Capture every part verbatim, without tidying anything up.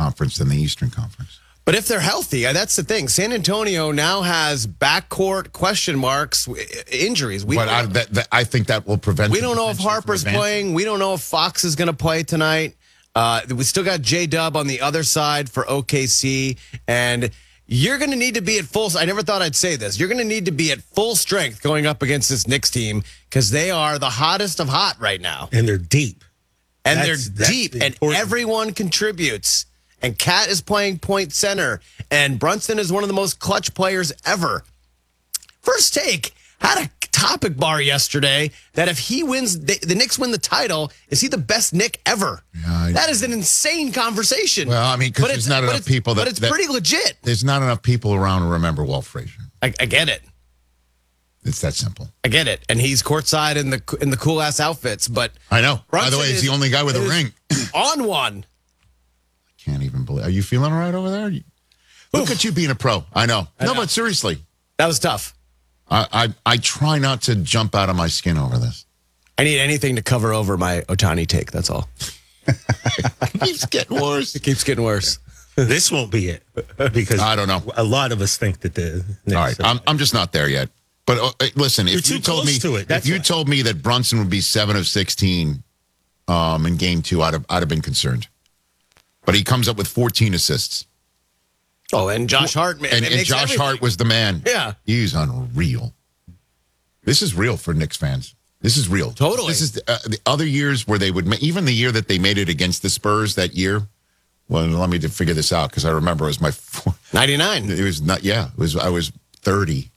Conference than the Eastern Conference. But if they're healthy, that's the thing. San Antonio now has backcourt question marks, injuries. We but I, that, that, I think that will prevent. We don't know if Harper's playing. We don't know if Fox is going to play tonight. Uh, we still got J-Dub on the other side for O K C. And you're going to need to be at full. I never thought I'd say this. You're going to need to be at full strength going up against this Knicks team because they are the hottest of hot right now. And they're deep. And that's, they're that's deep. the And everyone contributes. And Cat is playing point center. And Brunson is one of the most clutch players ever. First Take had a topic bar yesterday that if he wins, the, the Knicks win the title, is he the best Knick ever? Yeah, I, that is an insane conversation. Well, I mean, because there's not enough people that. But it's that, pretty legit. There's not enough people around to remember Walt Frazier. I, I get it. It's that simple. I get it. And he's courtside in the in the cool ass outfits. But I know. Brunson By the way, he's is, the only guy with a ring. On one. Can't even believe. Are you feeling all right over there? Look at you being a pro. I know. I no, know. But seriously. That was tough. I, I I try not to jump out of my skin over this. I need anything to cover over my Ohtani take. That's all. It keeps getting worse. It keeps getting worse. This won't be it because I don't know. A lot of us think that the Knicks all right. I'm I'm just not there yet. But uh, listen, You're if you too told close me to it. That's if you why. told me that Brunson would be seven of sixteen um, in game two, I'd have I'd have been concerned. But he comes up with fourteen assists. Oh, and Josh Hart. Man, and and Josh everything. Hart was the man. Yeah. He's unreal. This is real for Knicks fans. This is real. Totally. This is the, uh, the other years where they would, ma- even the year that they made it against the Spurs that year. Well, let me figure this out because I remember it was my ninety-nine. It was not. Yeah, it was. I was thirty.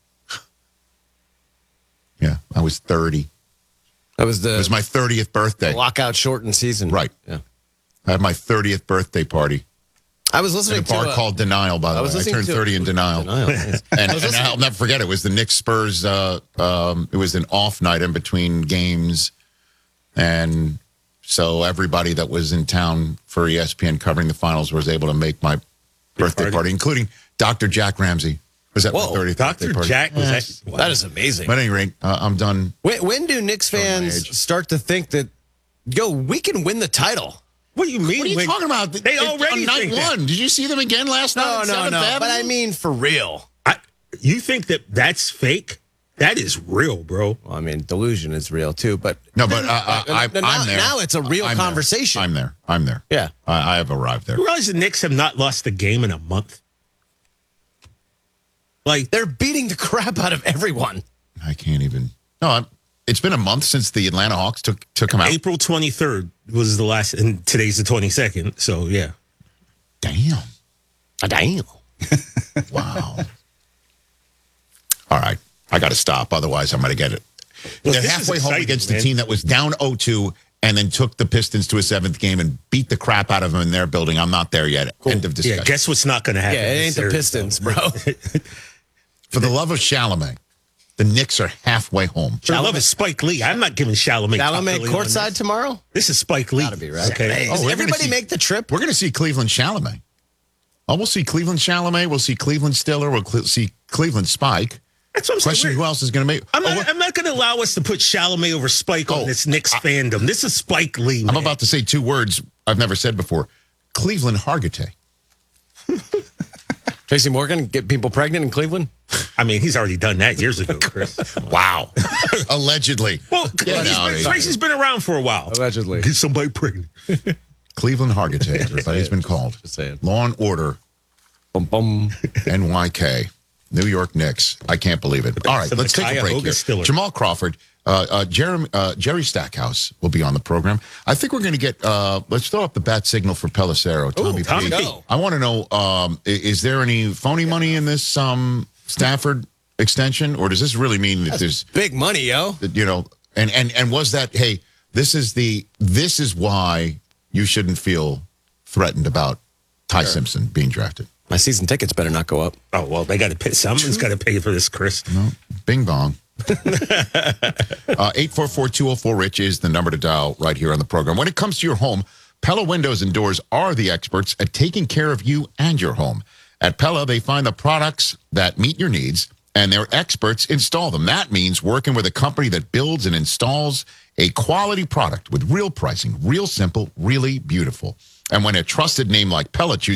Yeah, I was thirty. That was the. It was my thirtieth birthday. Lockout shortened season. Right. Yeah. I had my thirtieth birthday party. I was listening at a bar to a, called Denial, by the I way. was I turned to, thirty in Denial. Denial. Yes. and, and I'll never forget it. It was the Knicks Spurs. Uh, um, it was an off night in between games. And so everybody that was in town for E S P N covering the finals was able to make my birthday party, party including Doctor Jack Ramsey. Was that Whoa, my thirtieth Doctor birthday party? Jack was yes. that, wow. That is amazing. But at any rate, uh, I'm done. When, when do Knicks fans start to think that, yo, we can win the title? What do you mean? What are you when, talking about? They it, already on night think one. that. Did you see them again last No, night? no, no. Avenue? But I mean, for real. I, you think that that's fake? That is real, bro. Well, I mean, delusion is real too. But no, but uh, uh, I, now, I'm there. Now it's a real I'm conversation. There. I'm there. I'm there. Yeah, I, I have arrived there. You realize the Knicks have not lost a game in a month? Like they're beating the crap out of everyone. I can't even. No, I'm, it's been a month since the Atlanta Hawks took took him out. April twenty-third was the last, and today's the twenty-second. So yeah. Damn. A damn. Wow. All right. I got to stop. Otherwise, I'm going to get it. Look, They're this halfway is home exciting, against man. the team that was down oh two and then took the Pistons to a seventh game and beat the crap out of them in their building. I'm not there yet. Cool. End of discussion. Yeah, guess what's not going to happen? Yeah, it in ain't this the series, Pistons, bro. For the love of Chalamet, the Knicks are halfway home. For the love of Spike Lee. I'm not giving Chalamet. Chalamet top billing on courtside this. tomorrow? This is Spike Lee. Gotta be, right? Okay. Does Oh, we're gonna everybody see- make the trip? We're going to see Cleveland Chalamet. Oh, we'll see Cleveland Chalamet. We'll see Cleveland Stiller. We'll cl- see Cleveland Spike. That's what I'm Question: saying. who else is going to make? I'm Oh, not, what- I'm not going to allow us to put Chalamet over Spike Oh, on this Knicks I- fandom. This is Spike Lee, man. I'm about to say two words I've never said before. Cleveland Hargitay. Tracy Morgan get people pregnant in Cleveland? I mean, he's already done that years ago, Chris. Wow. Allegedly. Well, Get he's out been, of Tracy's been around for a while. Allegedly. Get somebody pregnant. Cleveland Hargitay, everybody's been called. Just saying. Law and Order, Bum, bum. N Y K, New York Knicks. I can't believe it. All right, So let's take a Micaiah break here. August-Stiller. Jamal Crawford, uh, uh, Jeremy, uh, Jerry Stackhouse will be on the program. I think we're going to get, uh, let's throw up the bat signal for Pelissero. Tommy, Tommy P. P. Go. I want to know, um, i- is there any phony money in this um, Stafford extension, or does this really mean that there's, Big money, yo. that, you know, and, and, and was that, hey, this is the, this is why you shouldn't feel threatened about Ty Simpson being drafted. My season tickets better not go up. Oh, well, they got to pay. Someone's got to pay for this, Chris. No, bing bong. uh, eight four four, two oh four, RICH is the number to dial right here on the program. When it comes to your home, Pella Windows and Doors are the experts at taking care of you and your home. At Pella, they find the products that meet your needs, and their experts install them. That means working with a company that builds and installs a quality product with real pricing, real simple, really beautiful. And when a trusted name like Pella chooses